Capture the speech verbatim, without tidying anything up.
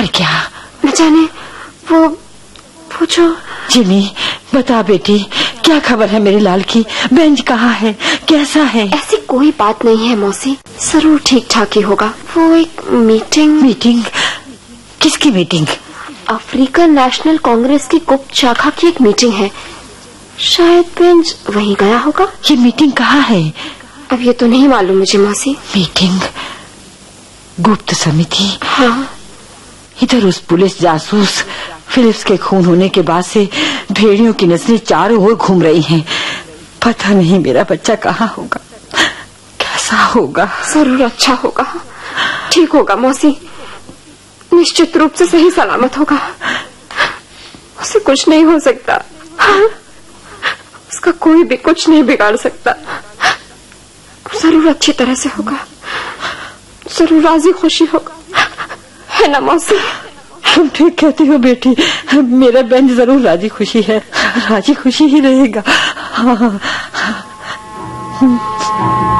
पर क्या? न जाने वो वो जो। जिमी बता बेटी, क्या खबर है मेरे लाल की? बेंज कहाँ है, कैसा है? ऐसी कोई बात नहीं है मौसी, जरूर ठीक ठाक ही होगा। वो एक मीटिंग। मीटिंग? किसकी मीटिंग? अफ्रीकन नेशनल कांग्रेस की गुप्त शाखा की एक मीटिंग है, शायद बेंज वहीं गया होगा। ये मीटिंग कहाँ है? अब ये तो नहीं मालूम मुझे मौसी। मीटिंग? गुप्त समिति? हाँ। इधर उस पुलिस जासूस फिलिप्स के खून होने के बाद से भेड़ियों की नस्लें चारों ओर घूम रही हैं। पता नहीं मेरा बच्चा कहाँ होगा, कैसा होगा। जरूर अच्छा होगा, ठीक होगा मौसी, निश्चित रूप से सही सलामत होगा। उसे कुछ नहीं हो सकता, उसका कोई भी कुछ नहीं बिगाड़ सकता। जरूर अच्छी तरह से होगा, जरूर राजी खुशी होगा, है ना मौसी? तुम ठीक कहती हो बेटी, मेरा बेंज जरूर राजी खुशी है, राजी खुशी ही रहेगा। हाँ।